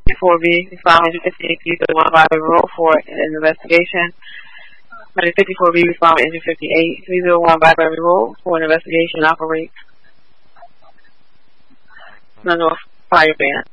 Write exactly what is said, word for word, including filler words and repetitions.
fifty-four B, respond one fifty-eight, three oh one Byberry Road for an investigation. one fifty-four B, respond one fifty-eight, three oh one Byberry Road for an investigation. Operate the North Fire Band.